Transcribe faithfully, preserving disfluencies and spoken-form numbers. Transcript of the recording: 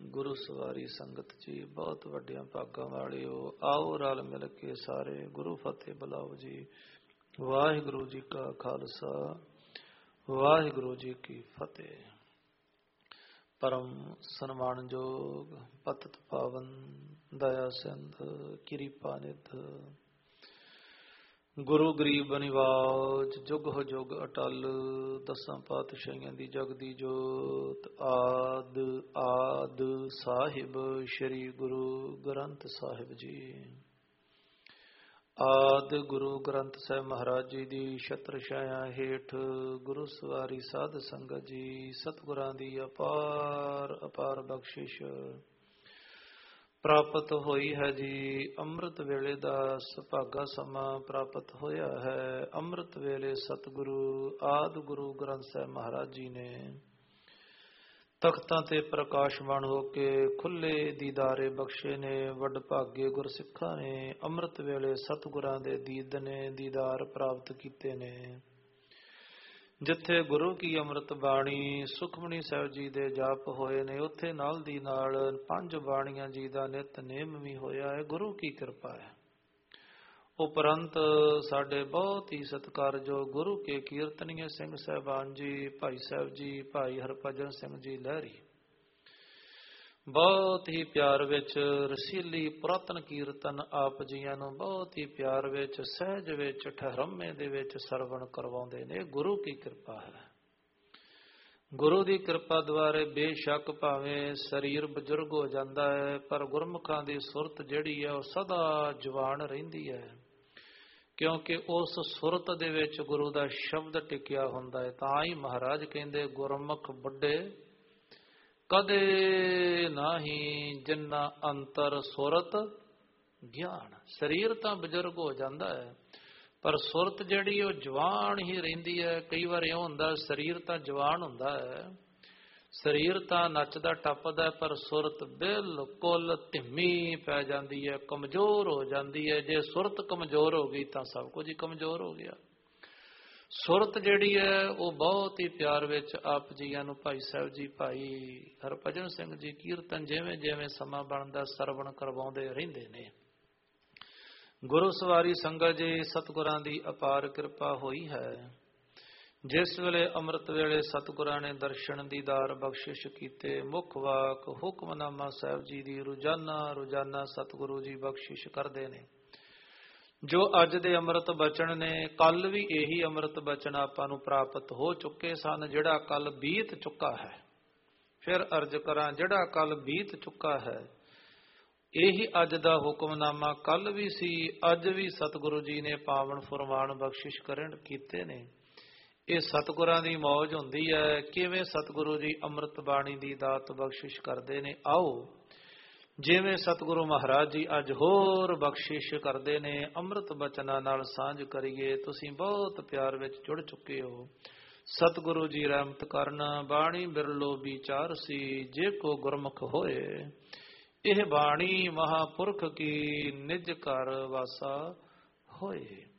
ਗੁਰੂ ਸਵਾਰੀ ਸੰਗਤ ਜੀ, ਬਹੁਤ ਵੱਡਿਆਂ ਭਾਗਾਂ ਵਾਲਿਓ, ਆਓ ਰਲ ਮਿਲ ਕੇ ਸਾਰੇ ਗੁਰੂ ਫਤਿਹ ਬੁਲਾਓ ਜੀ। ਵਾਹਿਗੁਰੂ ਜੀ ਕਾ ਖਾਲਸਾ, ਵਾਹਿਗੁਰੂ ਜੀ ਕੀ ਫਤਿਹ। ਪਰਮ ਸਨਮਾਨਯੋਗ ਪਤਿਤ ਪਾਵਨ ਦਇਆ ਸਿੰਧ ਕਿਰਪਾ ਨਿਧ ਗੁਰੂ ਗਰੀਬ ਨਿਵਾਜ ਜੁਗ ਹੋ ਜੁਗ ਅਟਲ, ਦਸਾਂ ਪਾਤਸ਼ਾਹੀਆਂ ਦੀ ਜਗਦੀ ਜੋਤ, ਆਦ ਆਦ ਸਾਹਿਬ ਸ੍ਰੀ ਗੁਰੂ ਗ੍ਰੰਥ ਸਾਹਿਬ ਜੀ। ਆਦ ਗੁਰੂ ਗ੍ਰੰਥ ਸਾਹਿਬ ਮਹਾਰਾਜ ਜੀ ਦੀ ਛਤਰ ਛਾਇਆ ਹੇਠ ਗੁਰੂ ਸਵਾਰੀ ਸਾਧ ਸੰਗਤ ਜੀ, ਸਤਿਗੁਰਾਂ ਦੀ ਅਪਾਰ ਅਪਾਰ ਬਖਸ਼ਿਸ਼ ਪ੍ਰਾਪਤ ਹੋਈ ਹੈ ਜੀ। ਅੰਮ੍ਰਿਤ ਵੇਲੇ ਦਾ ਸੁਭਾਗਾ ਸਮਾਂ ਪ੍ਰਾਪਤ ਹੋਇਆ ਹੈ। ਅੰਮ੍ਰਿਤ ਵੇਲੇ ਸਤਿਗੁਰੂ ਆਦਿ ਗੁਰੂ ਗ੍ਰੰਥ ਸਾਹਿਬ ਮਹਾਰਾਜ ਜੀ ਨੇ ਤਖਤਾਂ ਤੇ ਪ੍ਰਕਾਸ਼ਮਾਨ ਹੋ ਕੇ ਖੁੱਲੇ ਦੀਦਾਰੇ ਬਖਸ਼ੇ ਨੇ। ਵੱਡ ਭਾਗੇ ਗੁਰਸਿੱਖਾਂ ਨੇ ਅੰਮ੍ਰਿਤ ਵੇਲੇ ਸਤਿਗੁਰਾਂ ਦੇ ਦੀਦ ਨੇ ਦੀਦਾਰ ਪ੍ਰਾਪਤ ਕੀਤੇ ਨੇ। ਜਿੱਥੇ ਗੁਰੂ ਕੀ ਅੰਮ੍ਰਿਤ ਬਾਣੀ ਸੁਖਮਨੀ ਸਾਹਿਬ ਜੀ ਦੇ ਜਾਪ ਹੋਏ ਨੇ, ਉੱਥੇ ਨਾਲ ਦੀ ਨਾਲ ਪੰਜ ਬਾਣੀਆਂ ਜੀ ਦਾ ਨਿਤਨੇਮ ਵੀ ਹੋਇਆ ਹੈ। ਗੁਰੂ ਕੀ ਕਿਰਪਾ ਹੈ। ਉਪਰੰਤ ਸਾਡੇ ਬਹੁਤ ਹੀ ਸਤਿਕਾਰਯੋਗ ਗੁਰੂ ਕੇ ਕੀਰਤਨੀਏ ਸਿੰਘ ਸਾਹਿਬਾਨ ਜੀ, ਭਾਈ ਸਾਹਿਬ ਜੀ, ਭਾਈ ਹਰਭਜਨ ਸਿੰਘ ਜੀ ਲਹਿਰੀ, ਬਹੁਤ ਹੀ ਪਿਆਰ ਵਿੱਚ ਰਸੀਲੀ ਪੁਰਾਤਨ ਕੀਰਤਨ ਆਪ ਜੀਆਂ ਨੂੰ ਬਹੁਤ ਹੀ ਪਿਆਰ ਵਿੱਚ ਸਹਿਜ ਵਿੱਚ ਠਹਿਰਮੇ ਦੇ ਵਿੱਚ ਸਰਵਣ ਕਰਵਾਉਂਦੇ ਨੇ। ਗੁਰੂ ਕੀ ਕਿਰਪਾ ਹੈ। ਗੁਰੂ ਦੀ ਕਿਰਪਾ ਦੁਆਰੇ ਬੇਸ਼ੱਕ ਭਾਵੇਂ ਸਰੀਰ ਬਜ਼ੁਰਗ ਹੋ ਜਾਂਦਾ ਹੈ, ਪਰ ਗੁਰਮੁਖਾਂ ਦੀ ਸੁਰਤ ਜਿਹੜੀ ਹੈ ਉਹ ਸਦਾ ਜਵਾਨ ਰਹਿੰਦੀ ਹੈ, ਕਿਉਂਕਿ ਉਸ ਸੁਰਤ ਦੇ ਵਿੱਚ ਗੁਰੂ ਦਾ ਸ਼ਬਦ ਟਿਕਿਆ ਹੁੰਦਾ ਹੈ। ਤਾਂ ਹੀ ਮਹਾਰਾਜ ਕਹਿੰਦੇ ਗੁਰਮੁਖ ਬੁੱਢੇ ਕਦੇ ਨਾਹੀਂ ਜਿੰਨਾ ਅੰਤਰ ਸੁਰਤ ਗਿਆਨ। ਸਰੀਰ ਤਾਂ ਬਜ਼ੁਰਗ ਹੋ ਜਾਂਦਾ ਹੈ, ਪਰ ਸੁਰਤ ਜਿਹੜੀ ਉਹ ਜਵਾਨ ਹੀ ਰਹਿੰਦੀ ਹੈ। ਕਈ ਵਾਰ ਇਉਂ ਹੁੰਦਾ ਸਰੀਰ ਤਾਂ ਜਵਾਨ ਹੁੰਦਾ ਹੈ, ਸਰੀਰ ਤਾਂ ਨੱਚਦਾ ਟੱਪਦਾ, ਪਰ ਸੁਰਤ ਬਿਲਕੁਲ ਧਿੰਮੀ ਪੈ ਜਾਂਦੀ ਹੈ, ਕਮਜ਼ੋਰ ਹੋ ਜਾਂਦੀ ਹੈ। ਜੇ ਸੁਰਤ ਕਮਜ਼ੋਰ ਹੋ ਗਈ ਤਾਂ ਸਭ ਕੁਝ ਹੀ ਕਮਜ਼ੋਰ ਹੋ ਗਿਆ। ਸੁਰਤ ਜਿਹੜੀ ਹੈ ਉਹ ਬਹੁਤ ਹੀ ਪਿਆਰ ਵਿੱਚ ਆਪ ਜੀਆਂ ਨੂੰ ਭਾਈ ਸਾਹਿਬ ਜੀ, ਭਾਈ ਹਰਭਜਨ ਸਿੰਘ ਜੀ ਕੀਰਤਨ ਜਿਵੇਂ ਜਿਵੇਂ ਸਮਾਂ ਬਣਦਾ ਸਰਵਣ ਕਰਵਾਉਂਦੇ ਰਹਿੰਦੇ ਨੇ। ਗੁਰੂ ਸਵਾਰੀ ਸੰਗਤ ਜੀ, ਸਤਿਗੁਰਾਂ ਦੀ ਅਪਾਰ ਕਿਰਪਾ ਹੋਈ ਹੈ। ਜਿਸ ਵੇਲੇ ਅੰਮ੍ਰਿਤ ਵੇਲੇ ਸਤਿਗੁਰਾਂ ਨੇ ਦਰਸ਼ਨ ਦੀਦਾਰ ਬਖਸ਼ਿਸ਼ ਕੀਤੇ, ਮੁੱਖ ਵਾਕ ਹੁਕਮਨਾਮਾ ਸਾਹਿਬ ਜੀ ਦੀ ਰੋਜ਼ਾਨਾ ਰੋਜ਼ਾਨਾ ਸਤਿਗੁਰੂ ਜੀ ਬਖਸ਼ਿਸ਼ ਕਰਦੇ ਨੇ। ਜੋ ਅੱਜ ਦੇ ਅੰਮ੍ਰਿਤ ਬਚਨ ਨੇ, ਕੱਲ ਵੀ ਇਹੀ ਅੰਮ੍ਰਿਤ ਬਚਨ ਆਪਾਂ ਨੂੰ ਪ੍ਰਾਪਤ ਹੋ ਚੁੱਕੇ ਸਨ। ਜਿਹੜਾ ਕੱਲ ਬੀਤ ਚੁੱਕਾ ਹੈ, ਫਿਰ ਅਰਜ਼ ਕਰਾਂ, ਜਿਹੜਾ ਕੱਲ ਬੀਤ ਚੁੱਕਾ ਹੈ ਇਹੀ ਅੱਜ ਦਾ ਹੁਕਮਨਾਮਾ ਕੱਲ ਵੀ ਸੀ, ਅੱਜ ਵੀ ਸਤਿਗੁਰੂ ਜੀ ਨੇ ਪਾਵਨ ਫੁਰਮਾਨ ਬਖਸ਼ਿਸ਼ ਕਰਨ ਕੀਤੇ ਨੇ। ਇਹ ਸਤਿਗੁਰਾਂ ਦੀ ਮੌਜ ਹੁੰਦੀ ਹੈ। ਕਿਵੇਂ ਸਤਿਗੁਰੂ ਜੀ ਅੰਮ੍ਰਿਤ ਬਾਣੀ ਦੀ ਦਾਤ ਬਖਸ਼ਿਸ਼ ਕਰਦੇ ਨੇ, ਆਓ ਜਿਵੇਂ ਸਤਿਗੁਰੂ ਮਹਾਰਾਜ ਜੀ ਅੱਜ ਹੋਰ ਬਖਸ਼ਿਸ਼ ਕਰਦੇ ਨੇ, ਅੰਮ੍ਰਿਤ ਬਚਨਾਂ ਨਾਲ ਸਾਂਝ ਕਰੀਏ। ਤੁਸੀਂ ਬਹੁਤ ਪਿਆਰ ਵਿੱਚ ਜੁੜ ਚੁੱਕੇ ਹੋ। ਸਤਿਗੁਰੂ ਜੀ ਰਹਿਮਤ ਕਰਨ, ਬਾਣੀ ਬਿਰਲੋ ਵਿਚਾਰ ਸੀ, ਜੇ ਕੋ ਗੁਰਮੁਖ ਹੋਏ, ਇਹ ਬਾਣੀ ਮਹਾਪੁਰਖ ਕੀ ਨਿਜ ਘਰ ਵਾਸਾ ਹੋਏ।